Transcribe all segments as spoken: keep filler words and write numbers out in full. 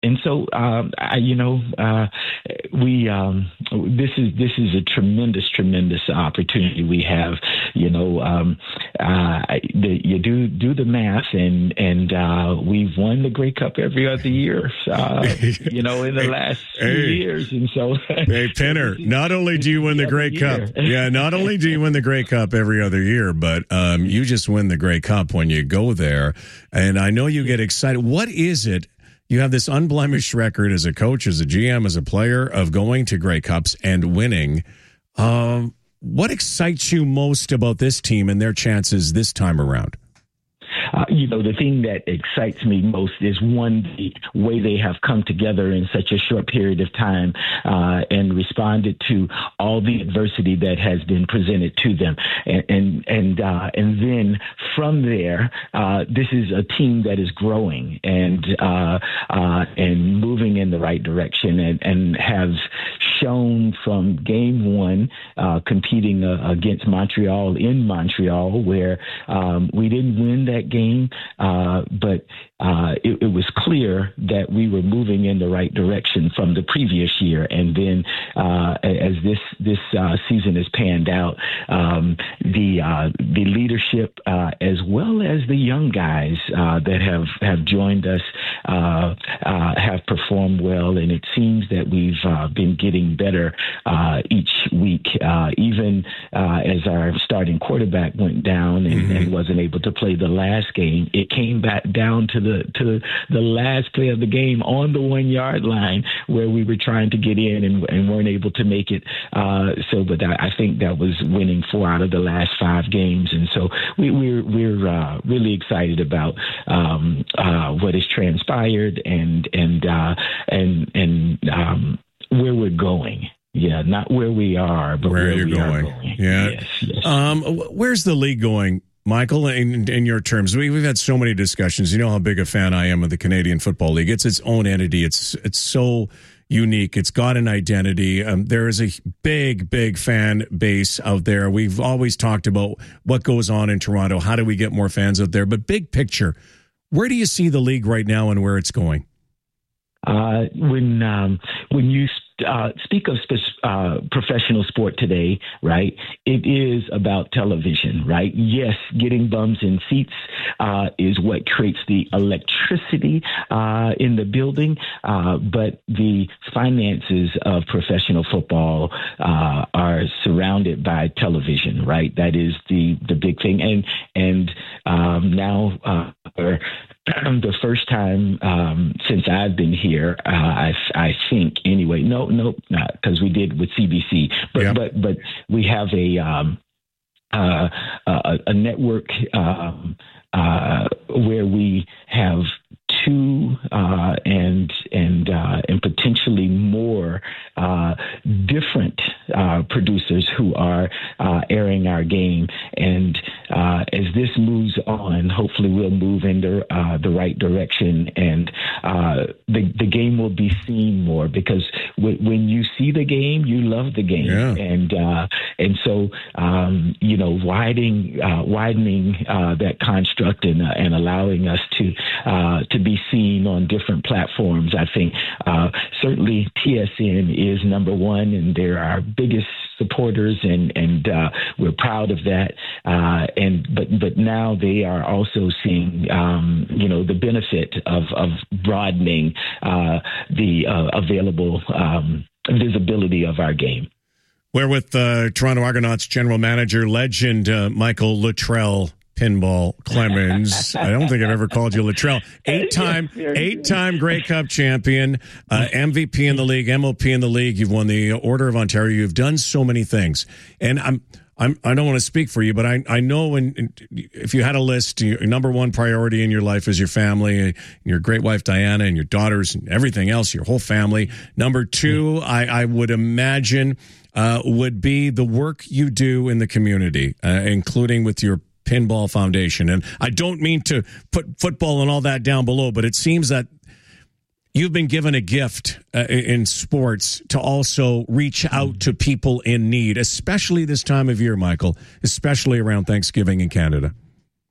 And so, um, I, you know, uh, we um, this is this is a tremendous, tremendous opportunity we have. You know, um, uh, the, you do do the math, and and uh, we've won the Grey Cup every other year. Uh, you know, in the last hey, few years, and so. Hey, Penner, not only do you win the Grey Cup, yeah, not only do you win the Grey Cup every other year, but um, you just win the Grey Cup when you go there, and I know you get excited. What is it? You have this unblemished record as a coach, as a G M, as a player of going to Grey Cups and winning. Um, what excites you most about this team and their chances this time around? Uh, you know, the thing that excites me most is, one, the way they have come together in such a short period of time uh, and responded to all the adversity that has been presented to them. And and and, uh, and then from there, uh, this is a team that is growing and uh, uh, and moving in the right direction, and, and have shown from game one, uh, competing uh, against Montreal in Montreal, where um, we didn't win that game, uh, but uh, it, it was clear that we were moving in the right direction from the previous year. And then uh, as this this uh, season has panned out, um, the uh, the leadership uh, as well as the young guys uh, that have, have joined us uh, uh, have performed well, and it seems that we've uh, been getting better uh, each week, uh, even uh, as our starting quarterback went down and, mm-hmm. and wasn't able to play the last game. It came back down to the to the last play of the game on the one yard line where we were trying to get in and, and weren't able to make it. Uh, so, but I, I think that was winning four out of the last five games, and so we, we're we're uh, really excited about um, uh, what has transpired and and uh, and and um, where we're going. Yeah, not where we are, but where, where you're we going. Are going. Yeah. Yes, yes. Um, where's the league going, Michael? In, in your terms, we, we've had so many discussions. You know how big a fan I am of the Canadian Football League. It's its own entity. It's it's so unique. It's got an identity. Um, there is a big, big fan base out there. We've always talked about what goes on in Toronto. How do we get more fans out there? But big picture, where do you see the league right now and where it's going? Uh, when um, when you uh, speak of sp- uh, professional sport today, right, it is about television, right? Yes, getting bums in seats uh, is what creates the electricity uh, in the building, uh, but the finances of professional football uh, are surrounded by television, right? That is the, the big thing. And, and um, now uh, the first time um, since I've been here, uh, I, I think anyway. No, no, not because we did with C B C, but yeah. but but we have a um, uh, a, a network um, uh, where we have two uh, and and uh, and potentially more uh, different uh, producers who are uh, airing our game. And uh, as this moves on, hopefully we'll move in the, uh, the right direction, and uh, the the game will be seen more, because w- when you see the game, you love the game, yeah. and uh, and so um, you know widening uh, widening uh, that construct and uh, and allowing us to uh, to be seen on different platforms. I think uh, certainly T S N is number one, and they're our biggest supporters, and and uh, we're proud of that. Uh, and but but now they are also seeing um, you know the benefit of of broadening uh, the uh, available um, visibility of our game. We're with uh, Toronto Argonauts general manager, legend uh, Michael Luttrell Pinball Clemens. I don't think I've ever called you Luttrell. Eight-time, eight-time Grey Cup champion, uh, M V P in the league, M O P in the league. You've won the Order of Ontario. You've done so many things, and I'm, I'm, I don't want to speak for you, but I, I know when if you had a list, your number one priority in your life is your family, your great wife Diana, and your daughters, and everything else, your whole family. Number two, I, I would imagine, uh, would be the work you do in the community, uh, including with your Pinball Foundation. And I don't mean to put football and all that down below, but it seems that you've been given a gift uh, in sports to also reach out to people in need, especially this time of year, Michael, especially around Thanksgiving in Canada.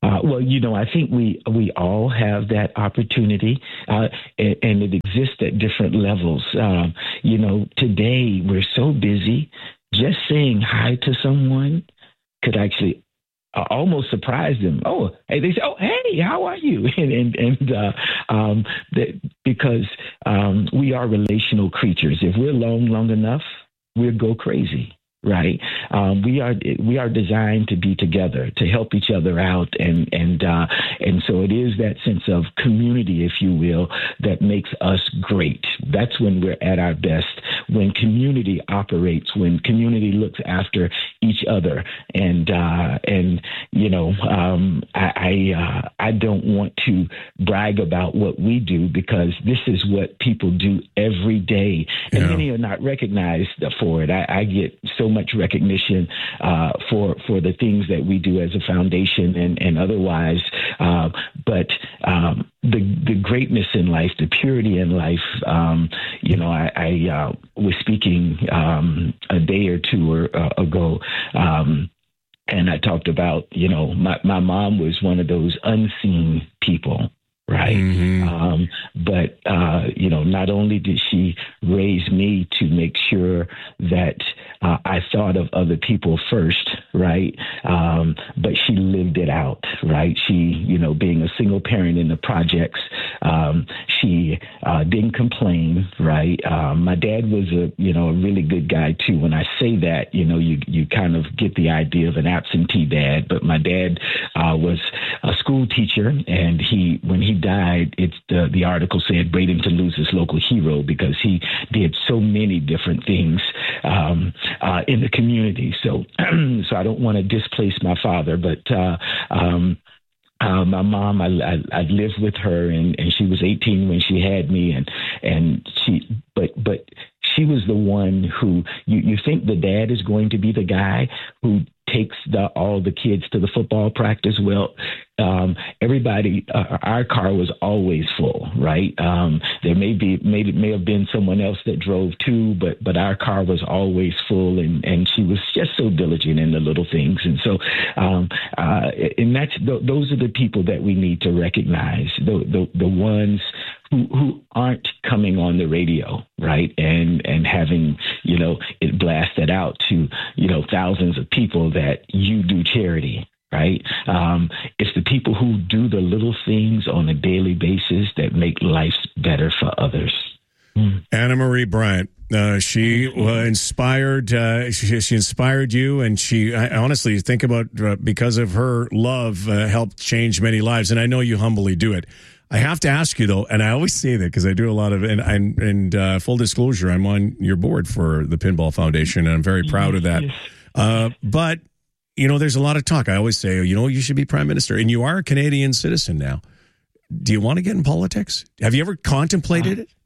Uh, well, you know, I think we we all have that opportunity, uh, and, and it exists at different levels. Um, you know, today we're so busy. Just saying hi to someone could actually uh, almost surprise them. Oh, hey, they say, "Oh, hey, how are you?" And and, and uh, um, that, because um, we are relational creatures. If we're alone long enough, we'll go crazy. Right. Um, we are we are designed to be together, to help each other out. And and uh, and so it is that sense of community, if you will, that makes us great. That's when we're at our best, when community operates, when community looks after each other. And uh, and, you know, um, I I, uh, I don't want to brag about what we do, because this is what people do every day. And yeah. many are not recognized for it. I, I get so much recognition uh, for for the things that we do as a foundation and, and otherwise. Uh, but um, the the greatness in life, the purity in life, um, you know, I, I uh, was speaking um, a day or two or, uh, ago, um, and I talked about, you know, my, my mom was one of those unseen people. Right. Mm-hmm. Um, but, uh, you know, not only did she raise me to make sure that uh, I thought of other people first, right, um, but she lived it out, right? She, you know, being a single parent in the projects, um, she uh, didn't complain, right? Um, my dad was a, you know, a really good guy, too. When I say that, you know, you, you kind of get the idea of an absentee dad. But my dad uh, was a school teacher, and he, when he died, it's the, the article said Braden to lose his local hero, because he did so many different things um, uh, in the community. So, so I don't want to displace my father, but uh, um, uh, my mom, I, I, I lived with her, and, and she was eighteen when she had me, and and she, but but she was the one who you, you think the dad is going to be the guy who takes the, all the kids to the football practice. Well, um, everybody, uh, our car was always full, right? Um, there may be, maybe may have been someone else that drove too, but but our car was always full, and, and she was just so diligent in the little things. And so, um, uh, and that's th- those are the people that we need to recognize, the the, the ones who, who aren't coming on the radio, right? And and having, you know, it blasted out to, you know, thousands of people that you do charity, right? Um, it's the people who do the little things on a daily basis that make life better for others. Mm. Anna Marie Bryant. Uh, she uh, inspired. Uh, she, she inspired you, and she. I, honestly, think about uh, because of her love, uh, helped change many lives. And I know you humbly do it. I have to ask you though, and I always say that because I do a lot of, and and, and uh, full disclosure, I'm on your board for the Pinball Foundation, and I'm very proud of that. Uh, but you know, there's a lot of talk. I always say, you know, you should be prime minister, and you are a Canadian citizen now. Do you want to get in politics? Have you ever contemplated it?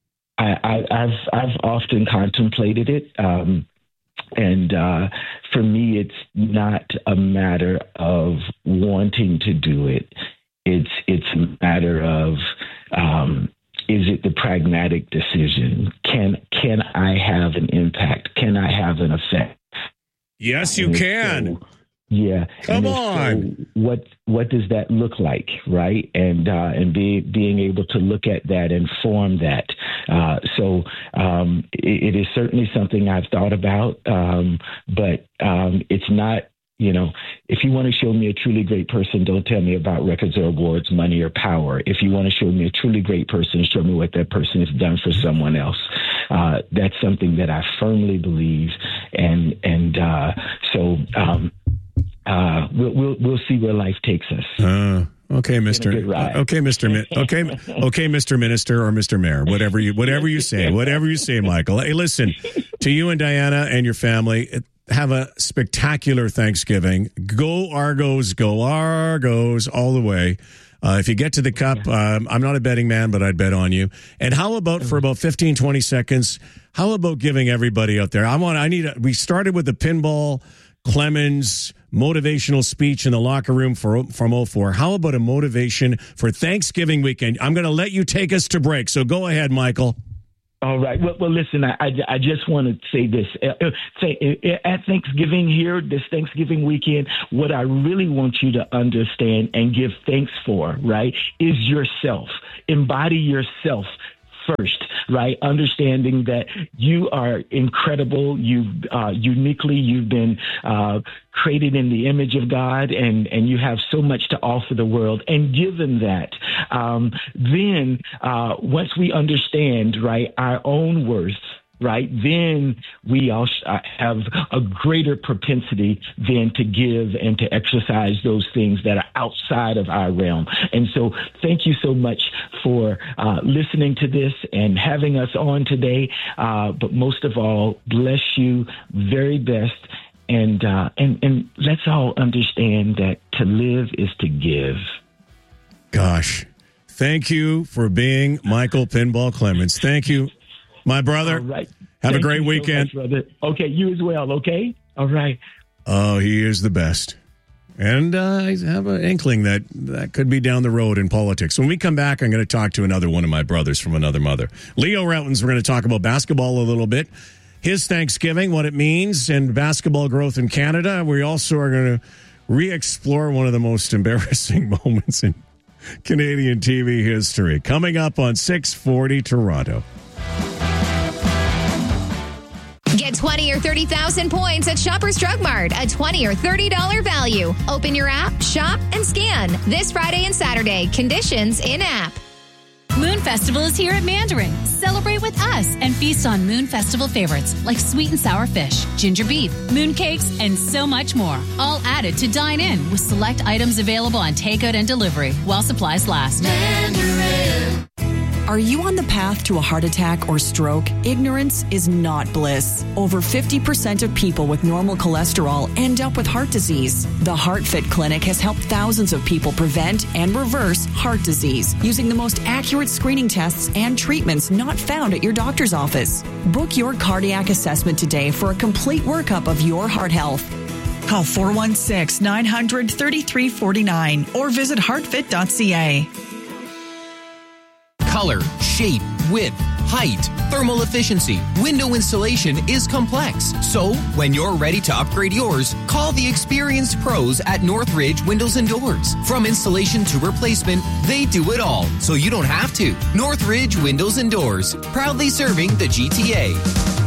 I, I, I've I've often contemplated it, um, and uh, for me, it's not a matter of wanting to do it. It's it's a matter of um, is it the pragmatic decision? Can can I have an impact? Can I have an effect? Yes, you can. So, yeah. Come and on. So what what does that look like, right? And uh, and be being able to look at that and form that. Uh, so um, it, it is certainly something I've thought about, um, but um, it's not. You know, if you want to show me a truly great person, don't tell me about records or awards, money or power. If you want to show me a truly great person, show me what that person has done for someone else. Uh, that's something that I firmly believe, and and uh, so um, uh, we'll, we'll we'll see where life takes us. Uh. Okay, Mister Okay, Mister Mi- okay, okay, Mister Minister or Mister Mayor, whatever you whatever you say, whatever you say, Michael. Hey, listen, to you and Diana and your family, have a spectacular Thanksgiving. Go Argos, go Argos all the way. Uh, if you get to the Cup, um, I'm not a betting man, but I'd bet on you. And how about for about fifteen, twenty seconds, how about giving everybody out there? I want, I need, a, we started with the Pinball Clemens motivational speech in the locker room for from oh four. How about a motivation for Thanksgiving weekend? I'm going to let you take us to break. So go ahead, Michael. All right. Well, well listen, I, I, I just want to say this. Uh, say, uh, at Thanksgiving here, this Thanksgiving weekend, what I really want you to understand and give thanks for, right, is yourself. Embody yourself first, right? Understanding that you are incredible. You've uh, uniquely, you've been uh, created in the image of God, and, and you have so much to offer the world. And given that, um, then uh, once we understand, right, our own worth, right, then we also have a greater propensity then to give and to exercise those things that are outside of our realm. And so thank you so much for uh, listening to this and having us on today. Uh, but most of all, bless you very best. And, uh, and, and let's all understand that to live is to give. Gosh, thank you for being Michael Pinball Clemens. Thank you. My brother, all right. Have Thank a great you weekend. So much, brother. Okay, you as well, okay? All right. Oh, he is the best. And uh, I have an inkling that that could be down the road in politics. When we come back, I'm going to talk to another one of my brothers from another mother. Leo Rautins, we're going to talk about basketball a little bit, his Thanksgiving, what it means, and basketball growth in Canada. We also are going to re-explore one of the most embarrassing moments in Canadian T V history. Coming up on six forty Toronto. Get twenty or thirty thousand points at Shoppers Drug Mart, a twenty or thirty dollars value. Open your app, shop, and scan. This Friday and Saturday. Conditions in-app. Moon Festival is here at Mandarin. Celebrate with us and feast on Moon Festival favorites like sweet and sour fish, ginger beef, moon cakes, and so much more. All added to dine in with select items available on takeout and delivery while supplies last. Mandarin. Are you on the path to a heart attack or stroke? Ignorance is not bliss. Over fifty percent of people with normal cholesterol end up with heart disease. The HeartFit Clinic has helped thousands of people prevent and reverse heart disease using the most accurate screening tests and treatments not found at your doctor's office. Book your cardiac assessment today for a complete workup of your heart health. Call four one six, nine hundred, thirty-three forty-nine or visit heart fit dot c a. Color, shape, width, height, thermal efficiency. Window installation is complex. So, when you're ready to upgrade yours, call the experienced pros at Northridge Windows and Doors. From installation to replacement, they do it all, so you don't have to. Northridge Windows and Doors, proudly serving the G T A.